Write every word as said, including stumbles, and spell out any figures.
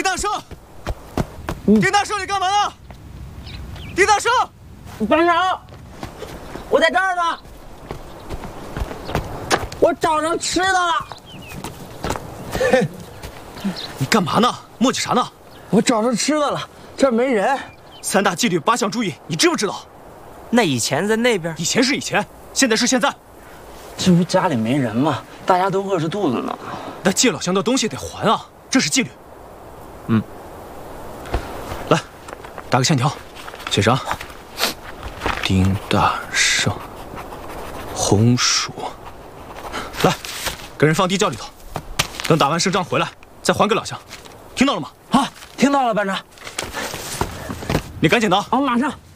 丁大圣，丁大圣，你干嘛呢？丁大圣， 班长，我在这儿呢，我找着吃的了。 嘿，你干嘛呢？磨叽啥呢？ 我找着吃的了，这儿没人。 三大纪律八项注意，你知不知道？ 那以前在那边， 以前是以前，现在是现在。 这不家里没人吗？大家都饿着肚子呢。 那借老乡的东西得还啊，这是纪律。 嗯， 来，打个欠条，写上丁大圣，红薯。来，给人放地窖里头，等打完胜仗回来再还给老乡，听到了吗？ 好，听到了，班长。 你赶紧的， 好，马上。